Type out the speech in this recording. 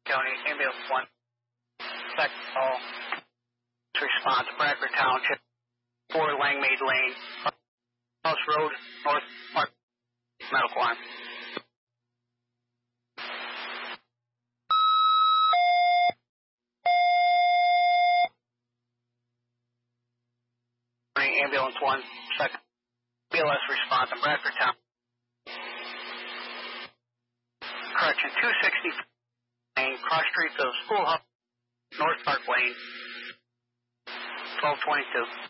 County Ambulance 1, second call. Response, Bradford Township, 4 Langmaid Lane, House Road, North Park, medical arm. Ambulance 1, second. BLS response in Bradford Town. Correction, 260 Lane, cross street of Schoolhouse, North Park Lane, 1222.